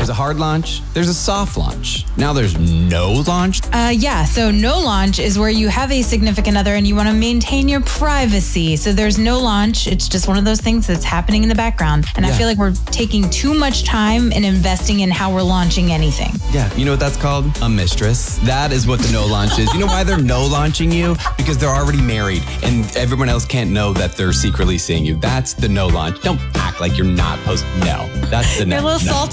There's a hard launch. There's a soft launch. Now there's no launch. Yeah. So no launch is where you have a significant other and you want to maintain your privacy. So there's no launch. It's just one of those things that's happening in the background. And I feel like we're taking too much time in investing in how we're launching anything. Yeah. You know what that's called? A mistress. That is what the no launch is. You know why they're no launching you? Because they're already married and everyone else can't know that they're secretly seeing you. That's the no launch. Don't act like you're not supposed to know. That's the no. You're a little salty.